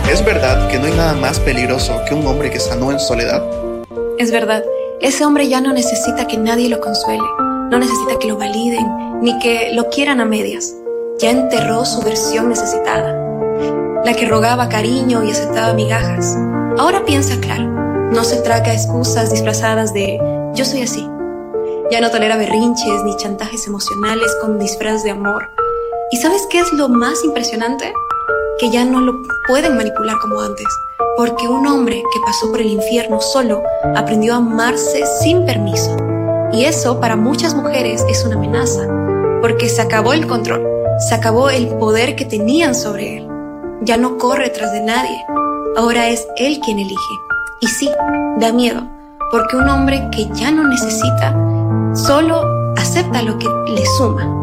¿Es verdad que no hay nada más peligroso que un hombre que sanó en soledad? Es verdad, ese hombre ya no necesita que nadie lo consuele, no necesita que lo validen, ni que lo quieran a medias. Ya enterró su versión necesitada, la que rogaba cariño y aceptaba migajas. Ahora piensa claro, no se traga excusas disfrazadas de yo soy así. Ya no tolera berrinches ni chantajes emocionales con disfraz de amor. ¿Y sabes qué es lo más impresionante? Que ya no lo pueden manipular como antes, porque un hombre que pasó por el infierno solo aprendió a amarse sin permiso. Y eso para muchas mujeres es una amenaza, porque se acabó el control, se acabó el poder que tenían sobre él. Ya no corre tras de nadie, ahora es él quien elige. Y sí, da miedo, porque un hombre que ya no necesita, solo acepta lo que le suma.